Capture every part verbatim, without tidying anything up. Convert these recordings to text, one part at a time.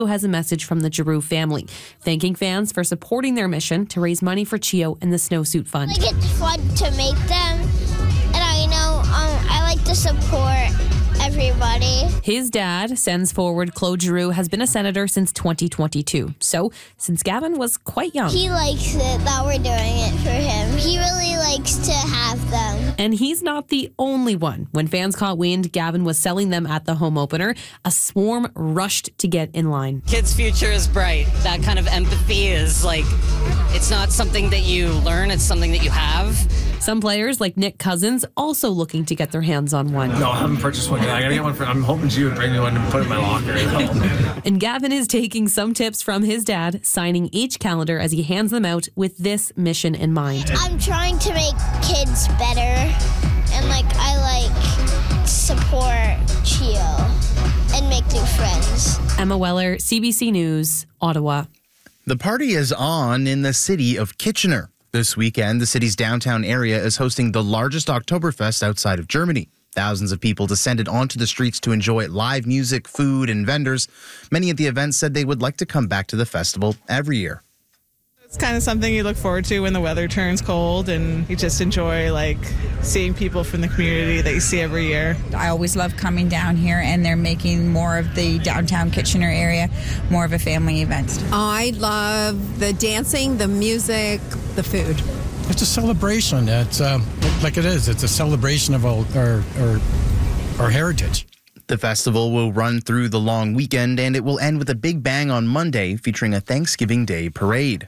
has a message from the Giroux family, thanking fans for supporting their mission to raise money for Chio and the Snowsuit Fund. I think it's fun to make them, and I know um, I like to support everybody. His dad sends forward Claude Giroux has been a senator since twenty twenty-two. So, since Gavin was quite young. He likes it that we're doing it for him. He really likes to have them. And he's not the only one. When fans caught wind Gavin was selling them at the home opener, a swarm rushed to get in line. Kids' future is bright. That kind of empathy is like, it's not something that you learn, it's something that you have. Some players, like Nick Cousins, also looking to get their hands on one. No, I haven't purchased one yet. I gotta get one for, I'm hoping you would bring me one and put it in my locker at home. And Gavin is taking some tips from his dad, signing each calendar as he hands them out with this mission in mind. I'm trying to make kids better, and like I like support Chio and make new friends. Emma Weller, C B C News, Ottawa. The party is on in the city of Kitchener. This weekend, the city's downtown area is hosting the largest Oktoberfest outside of Germany. Thousands of people descended onto the streets to enjoy live music, food, and vendors. Many at the event said they would like to come back to the festival every year. It's kind of something you look forward to when the weather turns cold, and you just enjoy like seeing people from the community that you see every year. I always love coming down here, and they're making more of the downtown Kitchener area more of a family event. I love the dancing, the music, the food. It's a celebration. It's um, like it is. It's a celebration of our, our, our, our heritage. The festival will run through the long weekend, and it will end with a big bang on Monday featuring a Thanksgiving Day parade.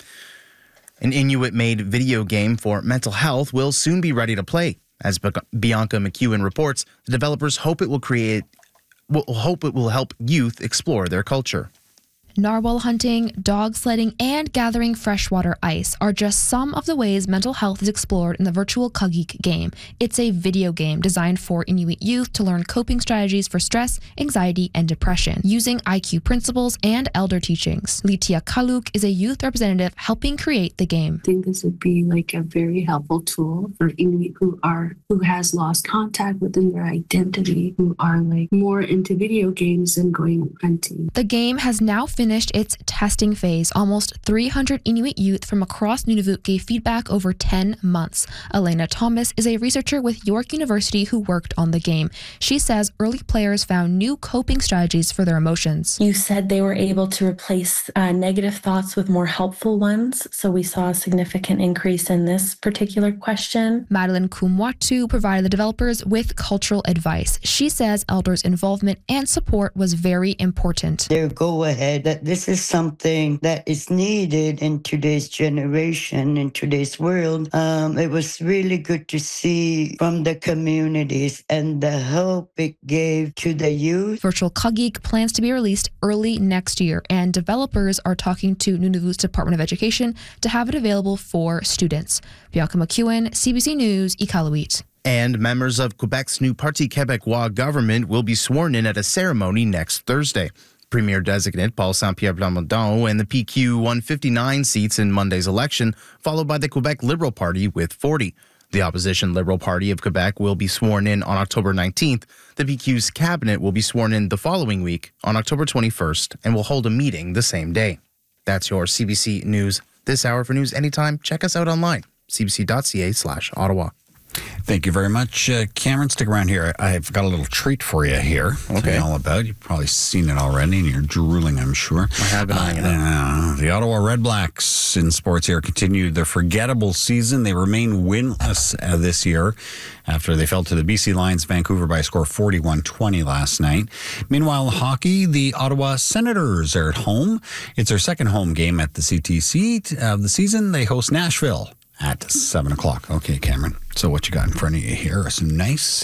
An Inuit-made video game for mental health will soon be ready to play. As Bianca McEwen reports, the developers hope it will create, will hope it will help youth explore their culture. Narwhal hunting, dog sledding, and gathering freshwater ice are just some of the ways mental health is explored in the virtual Kagik game. It's a video game designed for Inuit youth to learn coping strategies for stress, anxiety, and depression, using I Q principles and elder teachings. Litia Kaluk is a youth representative helping create the game. I think this would be like a very helpful tool for Inuit who are who has lost contact within their identity, who are like more into video games than going hunting. The game has now finished its testing phase. Almost three hundred Inuit youth from across Nunavut gave feedback over ten months. Elena Thomas is a researcher with York University who worked on the game. She says early players found new coping strategies for their emotions. You said they were able to replace uh, negative thoughts with more helpful ones, so we saw a significant increase in this particular question. Madeline Kumwatu provided the developers with cultural advice. She says elders' involvement and support was very important. Their go-ahead that this is something that is needed in today's generation, in today's world. Um, it was really good to see from the communities and the hope it gave to the youth. Virtual Kagik plans to be released early next year, and developers are talking to Nunavut's Department of Education to have it available for students. Bianca McEwen, C B C News, Iqaluit. And members of Quebec's new Parti Québécois government will be sworn in at a ceremony next Thursday. Premier designate Paul Saint-Pierre Plamondon and the P Q won fifty-nine seats in Monday's election, followed by the Quebec Liberal Party with forty. The opposition Liberal Party of Quebec will be sworn in on October nineteenth. The P Q's cabinet will be sworn in the following week on October twenty-first and will hold a meeting the same day. That's your C B C News this hour. For news anytime, check us out online, c b c dot c a slash Ottawa. Thank you very much, uh, Cameron. Stick around here. I've got a little treat for you here. Okay. All about. You've probably seen it already, and you're drooling, I'm sure. I have been eyeing it up. Uh, the Ottawa Redblacks in sports here continue their forgettable season. They remain winless uh, this year after they fell to the B C Lions Vancouver by a score of forty-one twenty last night. Meanwhile, in hockey, the Ottawa Senators are at home. It's their second home game at the C T C of the season. They host Nashville at seven o'clock. Okay, Cameron. So what you got in front of you here are some nice,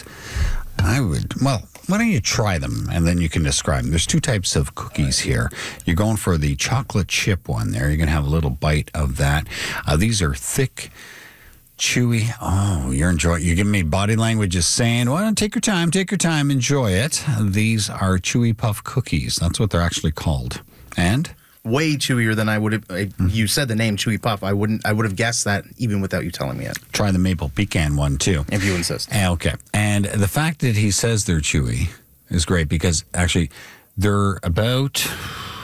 I would, well, why don't you try them and then you can describe them. There's two types of cookies here. You're going for the chocolate chip one there. You're going to have a little bite of that. Uh, these are thick, chewy. Oh, you're enjoying, you're giving me body language just saying, well, take your time, take your time, enjoy it. These are Chewy Puff cookies. That's what they're actually called. And? Way chewier than I would have. I, you said the name Chewy Puff. I wouldn't. I would have guessed that even without you telling me it. Try the maple pecan one too, if you insist. Okay. And the fact that he says they're chewy is great because actually they're about